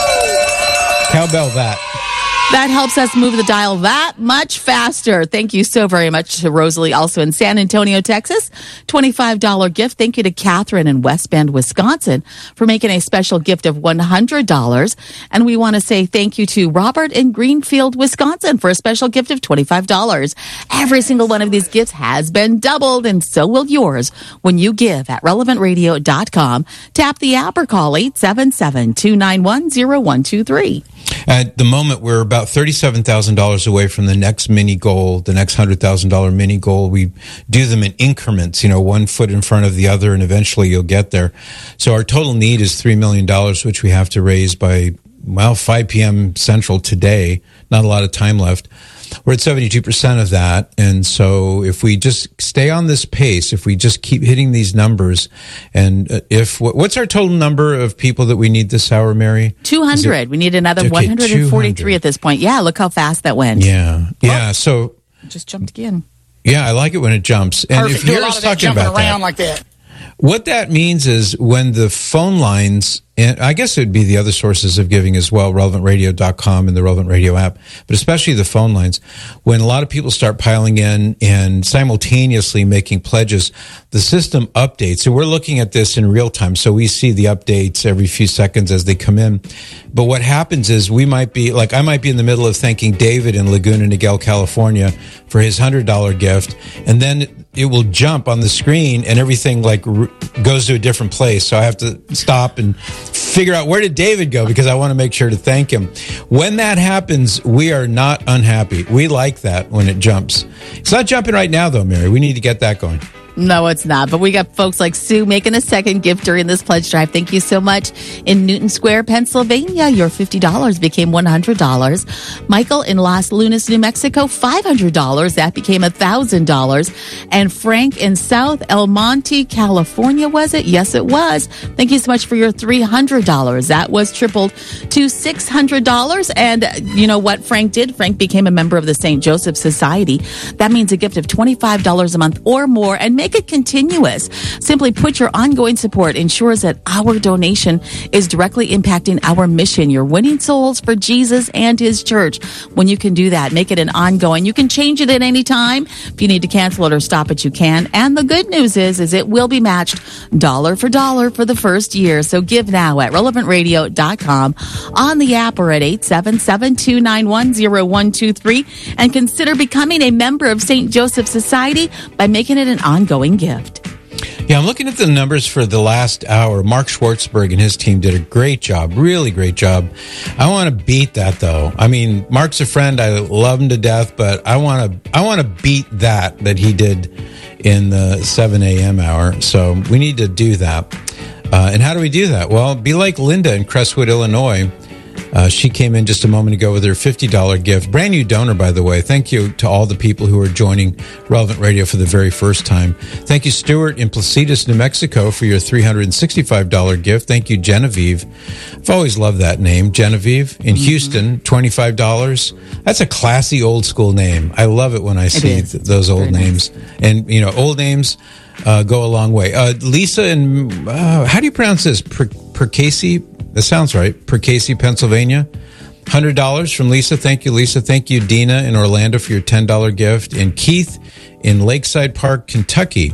Cowbell that. That helps us move the dial that much faster. Thank you so very much to Rosalie, also in San Antonio, Texas. twenty-five dollars gift. Thank you to Catherine in West Bend, Wisconsin, for making a special gift of one hundred dollars. And we want to say thank you to Robert in Greenfield, Wisconsin, for a special gift of twenty-five dollars. Every single one of these gifts has been doubled, and so will yours when you give at relevant radio dot com. Tap the app or call eight seven seven, two nine one, zero one two three. At the moment, we're about thirty-seven thousand dollars away from the next mini goal, the next one hundred thousand dollars mini goal. We do them in increments, you know, one foot in front of the other, and eventually you'll get there. So our total need is three million dollars, which we have to raise by, well, five p.m. Central today. Not a lot of time left. We're at seventy-two percent of that. And so if we just stay on this pace, if we just keep hitting these numbers, and if, what's our total number of people that we need this hour, Mary? two hundred. It, we need another okay, one hundred forty-three at this point. Yeah, look how fast that went. Yeah. Yeah. Oh, so. Just jumped again. Yeah, I like it when it jumps. And Perfect. if you're talking about around that, like that. What that means is when the phone lines, and I guess it would be the other sources of giving as well, relevant radio dot com and the Relevant Radio app, but especially the phone lines, when a lot of people start piling in and simultaneously making pledges, the system updates. So we're looking at this in real time, so we see the updates every few seconds as they come in. But what happens is we might be, like I might be in the middle of thanking David in Laguna Niguel, California for his one hundred dollars gift, and then it will jump on the screen and everything like r- goes to a different place. So I have to stop and figure out where did David go because I want to make sure to thank him. When that happens, we are not unhappy. We like that when it jumps. It's not jumping right now though, Mary. We need to get that going. No, it's not. But we got folks like Sue making a second gift during this pledge drive. Thank you so much. In Newton Square, Pennsylvania, your fifty dollars became one hundred dollars. Michael in Las Lunas, New Mexico, five hundred dollars. That became one thousand dollars. And Frank in South El Monte, California, was it? Yes, it was. Thank you so much for your three hundred dollars. That was tripled to six hundred dollars. And you know what Frank did? Frank became a member of the Saint Joseph Society. That means a gift of twenty-five dollars a month or more, and make it continuous. Simply put, your ongoing support ensures that our donation is directly impacting our mission. You're winning souls for Jesus and his church. When you can do that, make it an ongoing. You can change it at any time. If you need to cancel it or stop it, you can. And the good news is, is it will be matched dollar for dollar for the first year. So give now at relevant radio dot com, on the app, or at eight seven seven, two nine one, zero one two three, and consider becoming a member of Saint Joseph Society by making it an ongoing gift. Yeah, I'm looking at the numbers for the last hour. Mark Schwartzberg and his team did a great job, really great job. I want to beat that, though. I mean, Mark's a friend. I love him to death, but I want to I want to beat that that he did in the seven a.m. hour. So we need to do that. Uh, and how do we do that? Well, be like Linda in Crestwood, Illinois. Uh, she came in just a moment ago with her fifty dollars gift. Brand new donor, by the way. Thank you to all the people who are joining Relevant Radio for the very first time. Thank you, Stuart in Placitas, New Mexico, for your three hundred sixty-five dollars gift. Thank you, Genevieve. I've always loved that name, Genevieve. In mm-hmm. Houston, twenty-five dollars. That's a classy old school name. I love it when I see th- those old very names. Nice. And, you know, old names uh, go a long way. Uh, Lisa in, uh, how do you pronounce this? Per- Percasey? That sounds right. Percasey, Pennsylvania. one hundred dollars from Lisa. Thank you, Lisa. Thank you, Dina in Orlando, for your ten dollars gift. And Keith in Lakeside Park, Kentucky.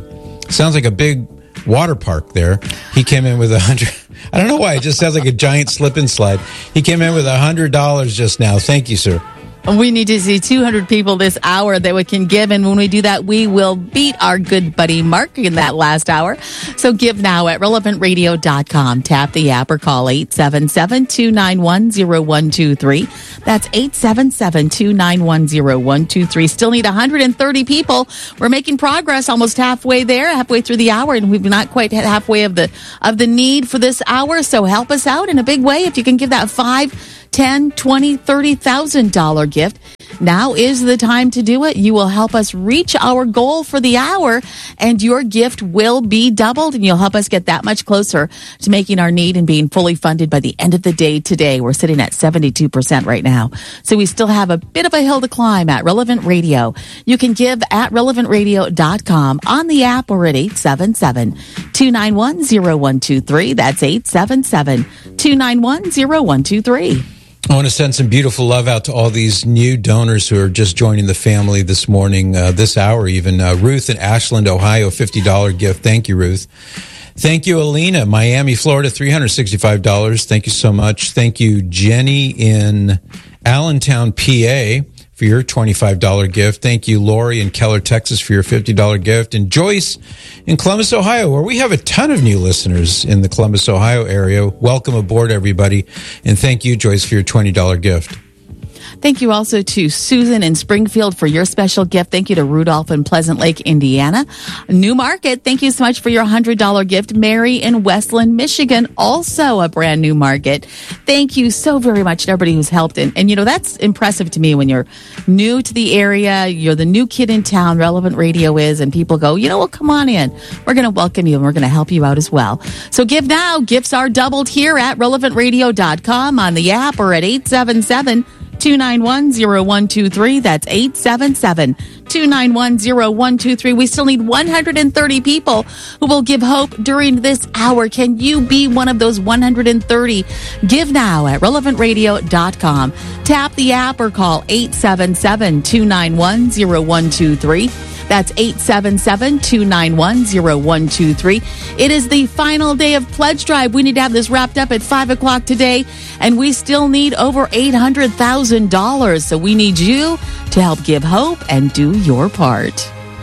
Sounds like a big water park there. He came in with a hundred. I don't know why. It just sounds like a giant slip and slide. He came in with a hundred dollars just now. Thank you, sir. We need to see two hundred people this hour that we can give. And when we do that, we will beat our good buddy Mark in that last hour. So give now at relevant radio dot com. Tap the app or call eight seven seven, two nine one, zero one two three. That's eight seven seven, two nine one, zero one two three. Still need one hundred thirty people. We're making progress, almost halfway there, halfway through the hour, and we've not quite hit halfway of the of the need for this hour. So help us out in a big way. If you can give that five, ten, twenty, thirty thousand dollar gift, now is the time to do it. You will help us reach our goal for the hour, and your gift will be doubled, and you'll help us get that much closer to making our need and being fully funded by the end of the day today. We're sitting at seventy-two percent right now, so we still have a bit of a hill to climb at Relevant Radio. You can give at relevant radio dot com on the app or at eight seven seven, two nine one, zero one two three. That's eight seven seven, two nine one, zero one two three. I want to send some beautiful love out to all these new donors who are just joining the family this morning, uh, this hour even. Uh, Ruth in Ashland, Ohio, fifty dollars gift. Thank you, Ruth. Thank you, Alina, Miami, Florida, three hundred sixty-five dollars. Thank you so much. Thank you, Jenny in Allentown, P A, for your twenty-five dollars gift. Thank you, Lori in Keller, Texas, for your fifty dollars gift. And Joyce in Columbus, Ohio, where we have a ton of new listeners in the Columbus, Ohio area. Welcome aboard, everybody. And thank you, Joyce, for your twenty dollars gift. Thank you also to Susan in Springfield for your special gift. Thank you to Rudolph in Pleasant Lake, Indiana. New Market, thank you so much for your one hundred dollars gift. Mary in Westland, Michigan, also a brand new market. Thank you so very much to everybody who's helped. And, and, you know, that's impressive to me when you're new to the area, you're the new kid in town, Relevant Radio is, and people go, you know, well, come on in. We're going to welcome you, and we're going to help you out as well. So give now. Gifts are doubled here at relevant radio dot com on the app or at eight seven seven, two nine one, zero one two three. That's eight seven seven, two nine one, zero one two three. We still need one hundred thirty people who will give hope during this hour. Can you be one of those one hundred thirty? Give now at relevant radio dot com. Tap the app or call eight seven seven, two nine one, zero one two three. That's eight seven seven, two nine one, zero one two three. It is the final day of Pledge Drive. We need to have this wrapped up at five o'clock today, and we still need over eight hundred thousand dollars. So we need you to help give hope and do your part.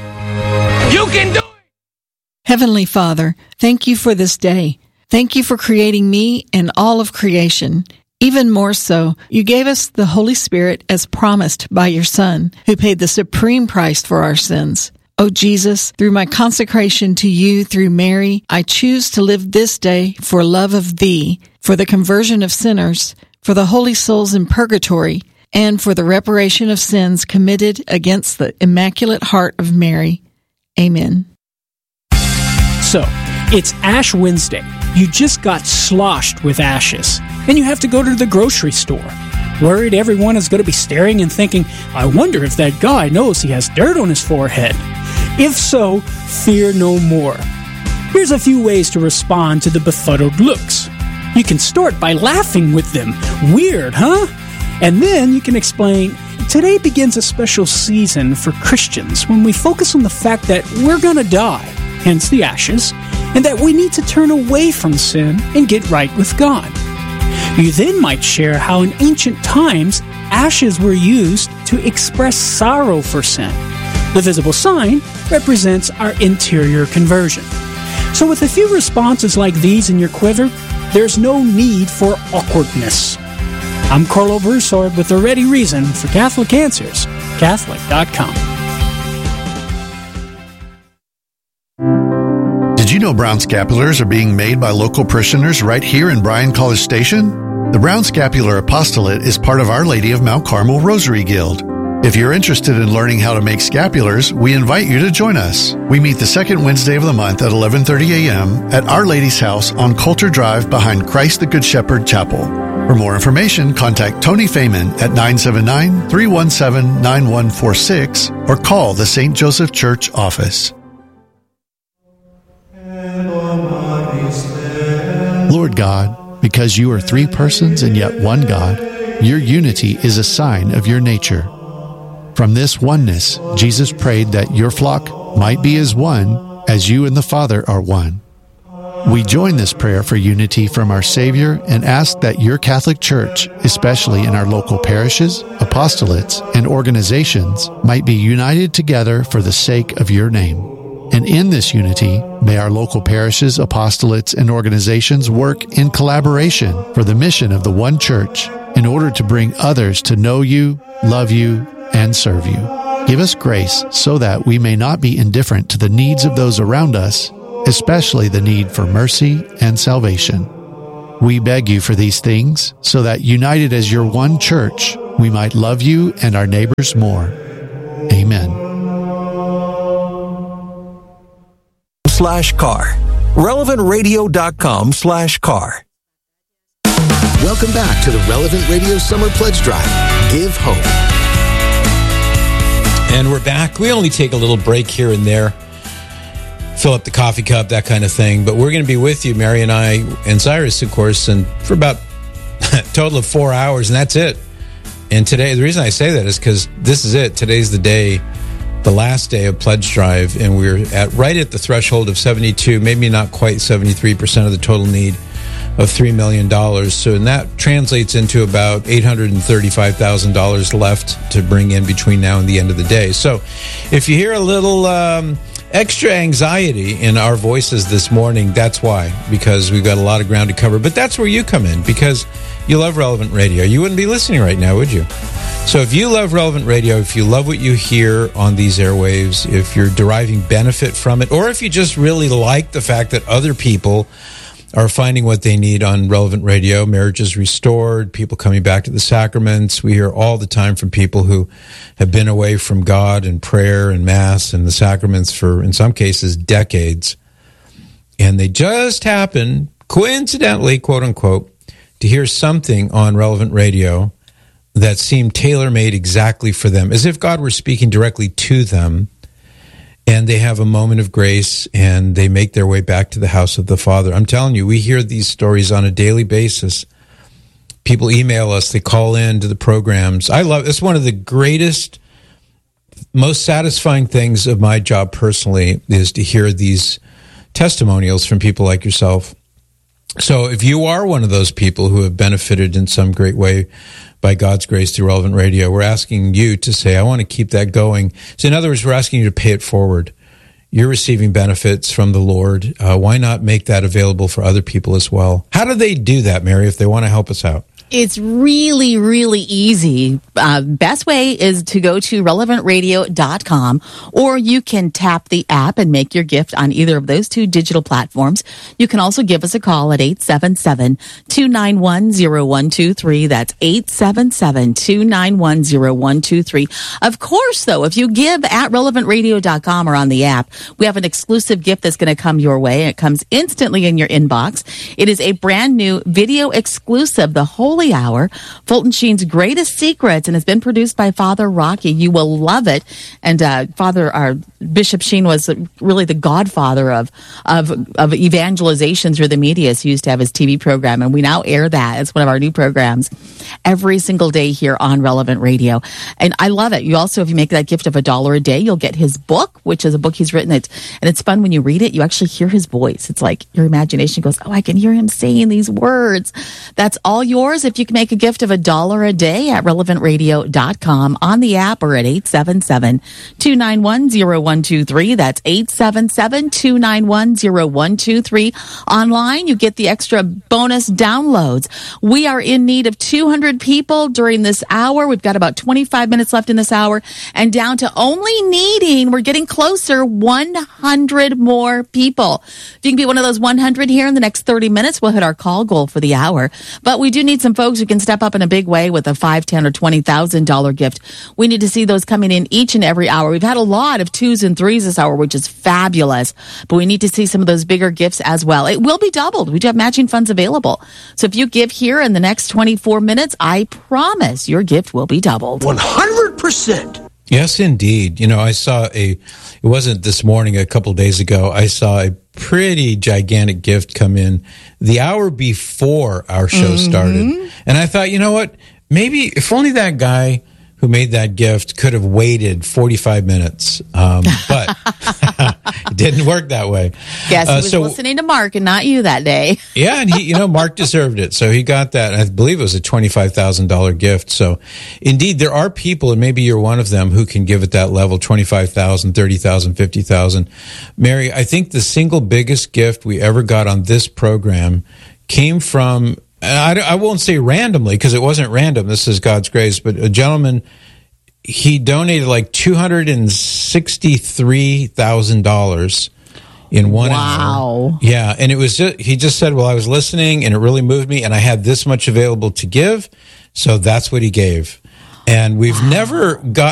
You can do it! Heavenly Father, thank you for this day. Thank you for creating me and all of creation. Even more so, you gave us the Holy Spirit as promised by your Son, who paid the supreme price for our sins. Oh Jesus, through my consecration to you through Mary, I choose to live this day for love of thee, for the conversion of sinners, for the holy souls in purgatory, and for the reparation of sins committed against the Immaculate Heart of Mary. Amen. So, it's Ash Wednesday. You just got sloshed with ashes, and you have to go to the grocery store. Worried everyone is going to be staring and thinking, I wonder if that guy knows he has dirt on his forehead. If so, fear no more. Here's a few ways to respond to the befuddled looks. You can start by laughing with them. Weird, huh? And then you can explain, today begins a special season for Christians when we focus on the fact that we're going to die, hence the ashes, and that we need to turn away from sin and get right with God. You then might share how in ancient times, ashes were used to express sorrow for sin. The visible sign represents our interior conversion. So with a few responses like these in your quiver, there's no need for awkwardness. I'm Carlo Broussard with a ready reason for Catholic Answers, Catholic dot com. Did you know brown scapulars are being made by local parishioners right here in Bryan College Station? The Brown Scapular Apostolate is part of Our Lady of Mount Carmel Rosary Guild. If you're interested in learning how to make scapulars, we invite you to join us. We meet the second Wednesday of the month at eleven thirty a.m. at Our Lady's house on Coulter Drive behind Christ the Good Shepherd Chapel. For more information, contact Tony Feynman at nine seven nine, three one seven, nine one four six or call the Saint Joseph Church office. Lord God, because you are three persons and yet one God, your unity is a sign of your nature. From this oneness, Jesus prayed that your flock might be as one, as you and the Father are one. We join this prayer for unity from our Savior and ask that your Catholic Church, especially in our local parishes, apostolates, and organizations, might be united together for the sake of your name. And in this unity, may our local parishes, apostolates, and organizations work in collaboration for the mission of the one Church in order to bring others to know you, love you, and serve you. Give us grace so that we may not be indifferent to the needs of those around us, especially the need for mercy and salvation. We beg you for these things so that, united as your one Church, we might love you and our neighbors more. Amen. Slash car. relevant radio dot com slash car. Welcome back to the Relevant Radio Summer Pledge Drive. Give hope. And we're back. We only take a little break here and there, fill up the coffee cup, that kind of thing. But we're going to be with you, Mary and I, and Cyrus, of course, and for about a total of four hours, and that's it. And today, the reason I say that is because this is it. Today's the day, the last day of Pledge Drive, and we're at right at the threshold of seventy-two, maybe not quite seventy-three percent of the total need of three million dollars. So, and that translates into about eight hundred thirty-five thousand dollars left to bring in between now and the end of the day. So if you hear a little um, extra anxiety in our voices this morning, that's why, because we've got a lot of ground to cover. But that's where you come in, because you love Relevant Radio. You wouldn't be listening right now, would you? So if you love Relevant Radio, if you love what you hear on these airwaves, if you're deriving benefit from it, or if you just really like the fact that other people are finding what they need on Relevant Radio, marriages restored, people coming back to the sacraments. We hear all the time from people who have been away from God and prayer and Mass and the sacraments for, in some cases, decades. And they just happen, coincidentally, quote unquote, to hear something on Relevant Radio that seemed tailor-made exactly for them, as if God were speaking directly to them. And they have a moment of grace, and they make their way back to the house of the Father. I'm telling you, we hear these stories on a daily basis. People email us, they call in to the programs. I love, it's one of the greatest, most satisfying things of my job personally, is to hear these testimonials from people like yourself. So if you are one of those people who have benefited in some great way by God's grace through Relevant Radio, we're asking you to say, I want to keep that going. So in other words, we're asking you to pay it forward. You're receiving benefits from the Lord. Uh, why not make that available for other people as well? How do they do that, Mary, if they want to help us out? It's really, really easy. Uh, best way is to go to relevant radio dot com, or you can tap the app and make your gift on either of those two digital platforms. You can also give us a call at eight seven seven, two nine one, zero one two three. That's eight seven seven, two nine one, zero one two three. Of course, though, if you give at relevant radio dot com or on the app, we have an exclusive gift that's going to come your way. It comes instantly in your inbox. It is a brand new video exclusive, The Holy Hour, Fulton Sheen's Greatest Secrets, and it's been produced by Father Rocky. You will love it. And uh, Father, our Bishop Sheen was really the godfather of, of of evangelization through the media. He used to have his T V program, and we now air that. It's one of our new programs every single day here on Relevant Radio. And I love it. You also, if you make that gift of a dollar a day, you'll get his book, which is a book he's written. It's, and it's fun when you read it. You actually hear his voice. It's like your imagination goes, oh, I can hear him saying these words. That's all yours if you can make a gift of a dollar a day at relevant radio dot com, on the app, or at eight seven seven, two nine one, zero one two three. That's eight seven seven, two nine one, zero one two three. Online, you get the extra bonus downloads. We are in need of two hundred people during this hour. We've got about twenty-five minutes left in this hour, and down to only needing, we're getting closer, one hundred more people. If you can be one of those one hundred here in the next thirty minutes, we'll hit our call goal for the hour. But we do need some folks who can step up in a big way with a five, ten, or twenty thousand dollar gift. We need to see those coming in each and every hour. We've had a lot of twos and threes this hour, which is fabulous, but we need to see some of those bigger gifts as well. It will be doubled. We do have matching funds available. So if you give here in the next twenty-four minutes, I promise your gift will be doubled. one hundred percent. Yes, indeed. You know, I saw a, it wasn't this morning, a couple of days ago, I saw a pretty gigantic gift come in the hour before our show mm-hmm. started. And I thought, you know what, maybe if only that guy who made that gift could have waited forty-five minutes. Um, but it didn't work that way. Yes, he Uh, was so- listening to Mark and not you that day. Yeah, and he, you know, Mark deserved it. So he got that. I believe it was a twenty-five thousand dollars gift. So indeed, there are people, and maybe you're one of them, who can give at that level, twenty-five thousand dollars, thirty thousand dollars, fifty thousand dollars. Mary, I think the single biggest gift we ever got on this program came from, and I, I won't say randomly, because it wasn't random. This is God's grace. But a gentleman, he donated like two hundred sixty-three thousand dollars in one Wow. hour. Yeah, and it was just, he just said, well, I was listening and it really moved me and I had this much available to give, so that's what he gave. And we've wow. never got